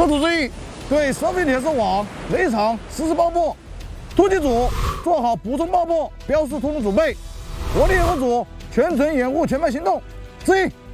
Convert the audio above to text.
特殊注意，对设备铁丝网内场实施爆破，突击组做好补充爆破，标示突入组备，火力掩护组全程掩护前排行动。注意。